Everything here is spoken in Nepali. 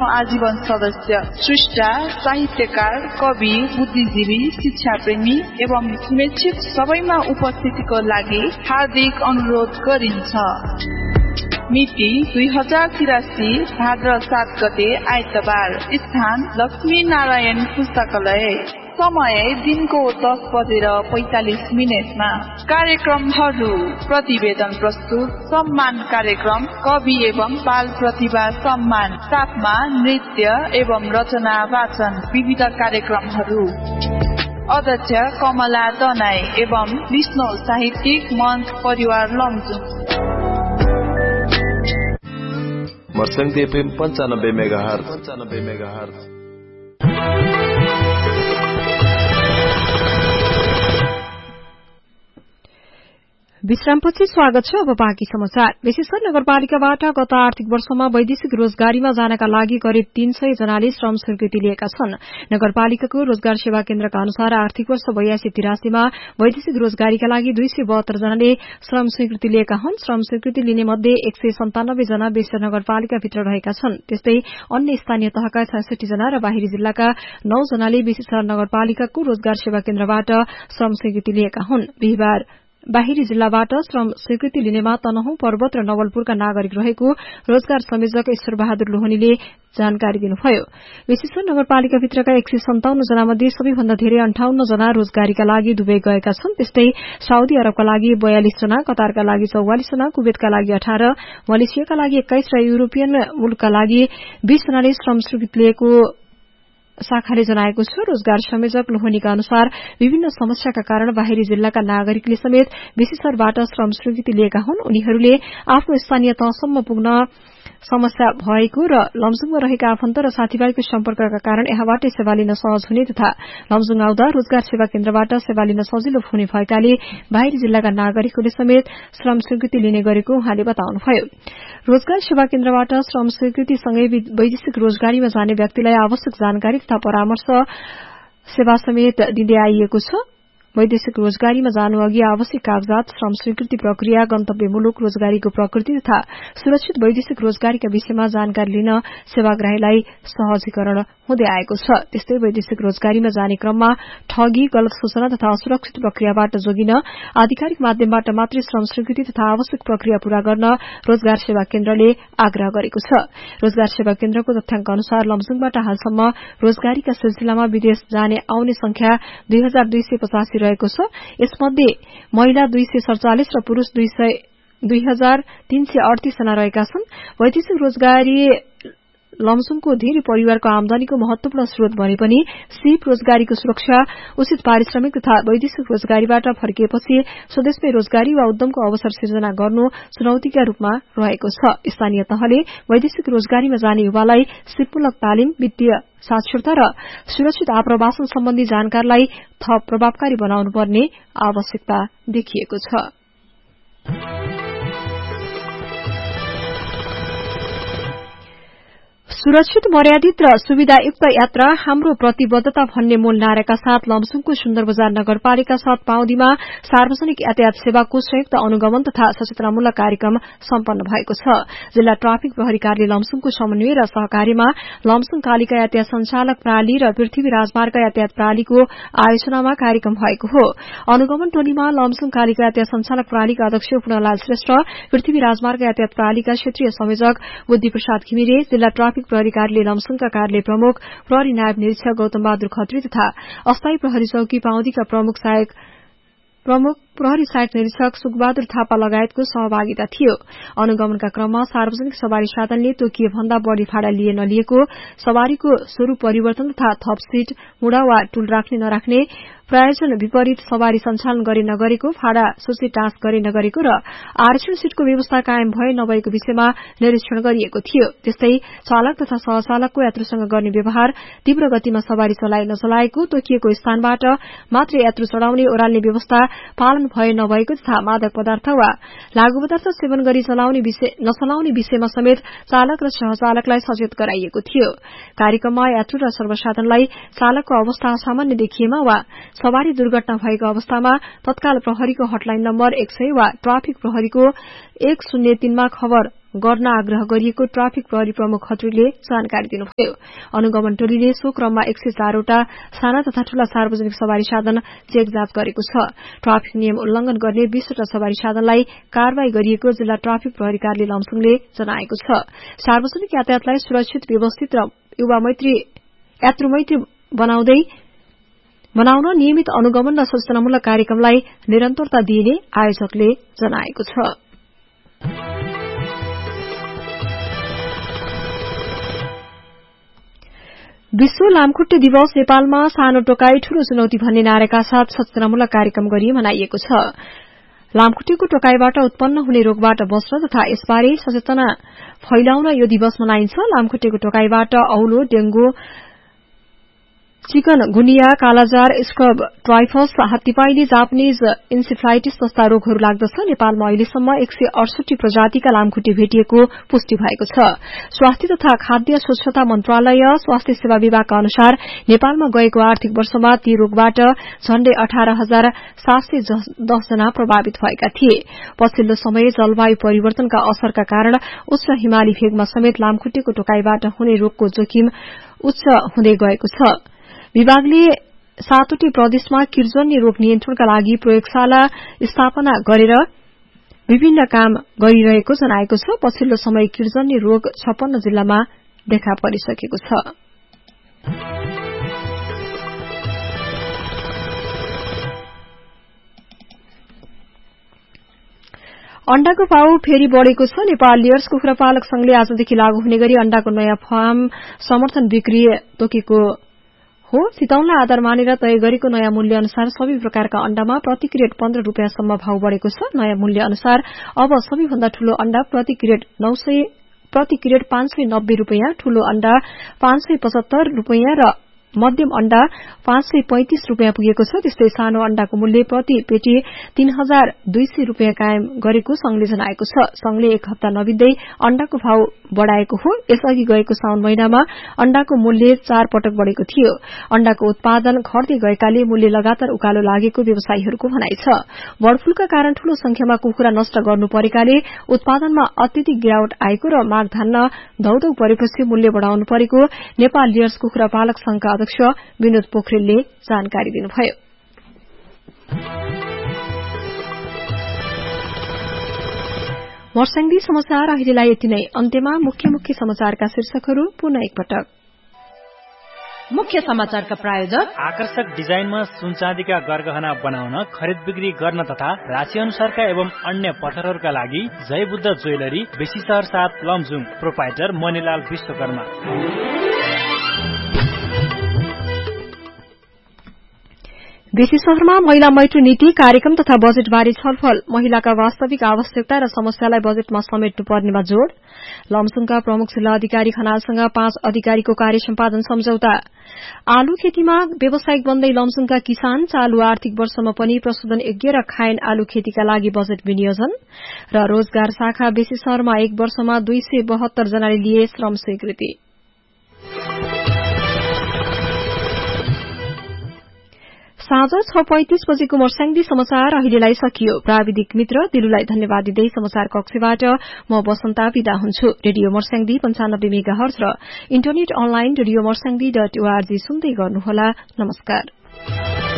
आजीवन सदस्य, सृष्टा, साहित्यकार, कवि, बुद्धिजीवी, शिक्षाप्रेमी एवं शुभेच्छुक सबैमा उपस्थितिको लागि हार्दिक अनुरोध गरिन्छ। मिति 2083 भाद्र 7 गते आइतबार। स्थान लक्ष्मी नारायण पुस्तकालय। समय दिनको 10:45 कार्यक्रमहरू प्रतिवेदन प्रस्तुत, सम्मान कार्यक्रम, कवि एवं बाल प्रतिभा सम्मान, साथमा नृत्य एवं रचना वाचन, विविध कार्यक्रमहरू। अध्यक्ष कमला दनाई एवं विष्णु साहित्यिक मञ्च परिवार लमजुङ। मर्सङ्ग FM 95 megahertz. विश्रामपछि स्वागत छ। अब बाँकी समाचार। विशेषकर नगरपालिकाबाट गत आर्थिक वर्षमा वैदेशिक रोजगारीमा जानका लागि करिब 300 जनाले श्रम स्वीकृति लिएका छन्। नगरपालिकाको रोजगार सेवा केन्द्रका अनुसार आर्थिक वर्ष 82-83 मा वैदेशिक रोजगारीका लागि 272 जनाले श्रम स्वीकृति लिएका हुन्। श्रम स्वीकृति लिने मध्ये 197 जना बेस्टर नगरपालिकाभित्र रहेका छन्। त्यस्तै अन्य स्थानीय तहका 66 जना र बाहिरी जिल्लाका 9 जनाले विशेषकर नगरपालिकाको रोजगार सेवा केन्द्रबाट श्रम स्वीकृति लिएका हुन्। बिहिबार बाहिरी जिल्लाबाट श्रम स्वीकृति लिनेमा तनहुँ, पर्वत र नवलपुरका नागरिक रहेको रोजगार संयोजक ईश्वर बहादुर लोहनीले जानकारी दिनुभयो। विशेषकर नगरपालिकाभित्रका 157 जना मध्ये सबैभन्दा धेरै 58 जना रोजगारीका लागि दुबई गएका छन्। त्यस्तै साउदी अरबका लागि 42 जना, कतारका लागि 44 जना, कुवेतका लागि 18, मलेसियाका लागि 21 र युरोपियन मुलुकका लागि 20 जनाले श्रम स्वीकृति लिएको शाखाले जनाएको छ। रोजगार संयोजक लोहनीका अनुसार विभिन्न समस्याका कारण बाहिरी जिल्लाका नागरिकले समेत विशेषरबाट श्रम स्वीकृति लिएका हुन्। उनीहरूले आफ्नो स्थानीय तहसम्म पुग्न समस्या भएको र लमजुङमा रहेका आफन्त र साथीभाइको सम्पर्कका कारण यहाँबाट सेवा लिन सहज हुने तथा लमजुङ आउँदा रोजगार सेवा केन्द्रबाट सेवा लिन सजिलो हुने भएकाले बाहिरी जिल्लाका नागरिकहरूले समेत श्रम स्वीकृति लिने गरेको उहाँले बताउनुभयो। रोजगार सेवा केन्द्रबाट श्रम स्वीकृतिसँगै वैदेशिक रोजगारीमा जाने व्यक्तिलाई आवश्यक जानकारी तथा परामर्श सेवा समेत दिँदै आइएको छ। वैदेशिक रोजगारीमा जानु अघि आवश्यक कागजात, श्रम स्वीकृति प्रक्रिया, गन्तव्य मुलुक, रोजगारीको प्रकृति तथा सुरक्षित वैदेशिक रोजगारीका विषयमा जानकारी लिन सेवाग्राहीलाई सहजीकरण हुँदै आएको छ। त्यस्तै वैदेशिक रोजगारीमा जाने क्रममा ठगी, गलत सूचना तथा असुरक्षित प्रक्रियाबाट जोगिन आधिकारिक माध्यमबाट मात्रै श्रम स्वीकृति तथा आवश्यक प्रक्रिया पूरा गर्न रोजगार सेवा केन्द्रले आग्रह गरेको छ। रोजगार सेवा केन्द्रको तथ्याङ्क अनुसार लमजुङबाट हालसम्म रोजगारीका सिलसिलामा विदेश जाने आउने संख्या 2285 रहेको छ। यसमध्ये महिला 247 र पुरूष 2338 जना रहेका छन्। वैदेशिक रोजगारी लमजुङको धेरै परिवारको आमदानीको महत्वपूर्ण स्रोत बने पनि सिप रोजगारीको सुरक्षा, उचित पारिश्रमिक तथा वैदेशिक रोजगारीबाट फर्किएपछि स्वदेशमै रोजगारी वा उद्यमको अवसर सिर्जना गर्नु चुनौतीका रूपमा रहेको छ। स्थानीय तहले वैदेशिक रोजगारीमा जाने युवालाई सिपमूलक तालिम, वित्तीय साक्षरता र सुरक्षित आप्रवासन सम्बन्धी जानकारीलाई थप प्रभावकारी बनाउनुपर्ने आवश्यकता देखिएको छ। सुरक्षित, मर्यादित र सुविधायुक्त यात्रा हाम्रो प्रतिबद्धता भन्ने मूल नाराका साथ लमजुङको सुन्दर बजार नगरपालिका 7 पाउदीमा सार्वजनिक यातायात सेवाको संयुक्त अनुगमन तथा सचेतनामूलक कार्यक्रम सम्पन्न भएको छ। जिल्ला ट्राफिक प्रहरी कार्यालय लमजुङको समन्वय र सहकार्यमा लमजुङ कालिका यातायात संचालक प्रणाली र पृथ्वी राजमार्ग यातायात प्रणालीको आयोजनामा कार्यक्रम भएको हो। अनुगमन टोलीमा लमजुङ कालिका यातायात संचालक प्रणालीका अध्यक्ष पूर्णलाल श्रेष्ठ, पृथ्वी राजमार्ग यातायात प्रणालीका क्षेत्रीय संयोजक बुद्धि प्रसाद घिमिरे, जिल्ला ट्राफिक प्रहरी कार्यालय लमजुङका कार्यालय प्रमुख प्रहरी नायब निरीक्षक गौतम बहादुर खत्री तथा अस्थायी प्रहरी चौकी पाउदीका प्रमुख प्रहरी सहायक निरीक्षक सुखबहादुर थापा लगायतको सहभागिता थियो। अनुगमनका क्रममा सार्वजनिक सवारी साधनले तोकिए भन्दा बढ़ी भाड़ा लिए नलिएको, सवारीको स्वरूप परिवर्तन तथा थप सीट, मुडा वा टूल राख्ने नराख्ने, प्रायोजन विपरीत सवारी सञ्चालन गरे नगरेको, भाड़ा सूची टाँस गरे नगरेको र आरक्षण सीटको व्यवस्था कायम भए नभएको विषयमा निरीक्षण गरिएको थियो। त्यस्तै चालक तथा सहचालकको यात्रुसँग गर्ने व्यवहार, तीव्र गतिमा सवारी चलाए नचलाएको, तोकिएको स्थानबाट मात्र यात्रु चढ़ाउने ओह्राल्ने व्यवस्था पालन भए नभएको तथा मादक पदार्थ वा लागू पदार्थ सेवन गरी नचलाउने विषयमा समेत चालक र सहचालकलाई सचेत गराइएको थियो। कार्यक्रममा यात्रु र सर्वसाधारणलाई चालकको अवस्था असामान्य देखिएमा वा सवारी दुर्घटना भएको अवस्थामा तत्काल प्रहरीको हटलाइन नम्बर 100 वा ट्राफिक प्रहरीको 103 मा खबर गर्न आग्रह गरिएको ट्राफिक प्रहरी प्रमुख खत्रीले जानकारी दिनुभयो। अनुगमन टोलीले सो क्रममा 104 वटा साना तथा ठूला सार्वजनिक सवारी साधन चेक जाँच गरेको छ। ट्राफिक नियम उल्लंघन गर्ने 20 वटा सवारी साधनलाई कारवाही गरिएको जिल्ला ट्राफिक प्रहरी कार्यालय लमजुङले जनाएको छ। सार्वजनिक यातायातलाई सुरक्षित, व्यवस्थित र यात्रुमैत्री बनाउन नियमित अनुगमन र सूचनामूलक कार्यक्रमलाई निरन्तरता दिइने आयोजकले जनाएको छ। विश्व लामखुट्टे दिवस नेपालमा सानो टोकाई ठूलो चुनौती भन्ने नाराका साथ सूचनामूलक कार्यक्रम गरी मनाइएको छ। लामखुट्टेको टोकाईबाट उत्पन्न हुने रोगबाट बच्न तथा यसबारे सचेतना फैलाउन यो दिवस मनाइन्छ। लामखुट्टेको टोकाईबाट औलो, डेंगू, चिकनगुनिया, कालाजार, स्कब ट्राइफस, हात्तीपाइले, जापानीज इन्सेफ्लाइटिस जस्ता रोगहरू लाग्दछ। नेपालमा अहिलेसम्म 168 प्रजातिका लामखुट्टे भेटिएको पुष्टि भएको छ। स्वास्थ्य तथा खाद्य स्वच्छता मन्त्रालय स्वास्थ्य सेवा विभागका अनुसार नेपालमा गएको आर्थिक वर्षमा ती रोगबाट झण्डै 18,710 जना प्रभावित भएका थिए। पछिल्लो समय जलवायु परिवर्तनका असरका कारण उच्च हिमाली भेगमा समेत लामखुट्टेको टोकाईबाट हुने रोगको जोखिम उच्च हुँदै गएको छ। विभागले 7वटै प्रदेशमा किर्जन्य रोग नियन्त्रणका लागि प्रयोगशाला स्थापना गरेर विभिन्न काम गरिरहेको जनाएको छ। पछिल्लो समय किर्जन्य रोग 56 जिल्लामा देखा परिसकेको छ। अण्डाको भाव फेरि बढ़ेको छ। नेपाल लेयर्स कुखुरा पालक संघले आजदेखि लागू हुने गरी अण्डाको नयाँ फार्म समर्थन बिक्री तोकेको हो। चितौनलाई आधार मानेर तय गरेको नयाँ मूल्य अनुसार सबै प्रकारका अण्डामा प्रति क्रेट 15 रुपियाँसम्म भाव बढ़ेको छ। नयाँ मूल्य अनुसार अब सबैभन्दा ठूलो अण्डा प्रति क्रेट 590 रुपियाँ, ठूलो अण्डा 575 रुपियाँ र मध्यम अण्डा 535 रुपियाँ पुगेको छ। त्यस्तै सानो अण्डाको मूल्य प्रति पेटी 3200 रुपियाँ कायम गरेको संघले जनाएको छ। संघले एक हप्ता नबित्दै अण्डाको भाव बढ़ाएको हो। यसअघि गएको साउन महिनामा अण्डाको मूल्य 4 पटक बढ़ेको थियो। अण्डाको उत्पादन घट्दै गएकाले मूल्य लगातार उकालो लागेको व्यवसायीहरूको भनाइ छ। बर्ड फ्लूका कारण ठूलो संख्यामा कुखुरा नष्ट गर्नु परेकाले उत्पादनमा अत्यधिक गिरावट आएको र माग धान्न धौधौ परेपछि मूल्य बढ़ाउनु परेको नेपाल लेयर्स कुखुरा पालक संघका अध्यक्ष विनोद पोखरेलले जानकारी दिनुभयो। मर्स्याङ्दी समाचार अहिलेलाई यति नै। अन्त्यमा मुख्य समाचारका शीर्षकहरू पुनः एकपटक। मुख्य समाचारका प्रायोजक आकर्षक डिजाइनमा सुनचाँदीका गरगहना बनाउन, खरिद बिक्री गर्न तथा राशि अनुसारका एवं अन्य पत्थरहरूका लागि जय बुद्ध ज्वेलरी, बेसी शहर 7 लमजुङ। प्रोपाइटर मणिलाल विश्वकर्मा। बेसी शहरमा महिला मैत्री नीति कार्यक्रम तथा बजेटबारे छलफल। महिलाका वास्तविक आवश्यकता र समस्यालाई बजेटमा समेट्नु पर्नेमा जोड़। लमजुङका प्रमुख जिल्ला अधिकारी खनालसँग 5 अधिकारीको कार्य सम्पादन सम्झौता। आलु खेतीमा व्यावसायिक बन्दै लमजुङका किसान। चालू आर्थिक वर्षमा पनि प्रशोधन यज्ञ र खायन आलु खेतीका लागि बजेट विनियोजन। र रोजगार शाखा बेसी शहरमा 1 वर्षमा 272 जनाले लिए श्रम स्वीकृति। साँझ 6:35 बजेको मर्स्याङ्दी समाचार अहिलेलाई सकियो। प्राविधिक मित्र दिलुलाई धन्यवाद दिँदै समाचार कक्षबाट म बसन्ता बिदा हुन्छु। रेडियो मर्स्याङ्दी 95 मेगाहर्ज र इन्टरनेट अनलाइन रेडियो मर्स्याङ्दी.org सुन्दै गर्नुहोला। नमस्कार।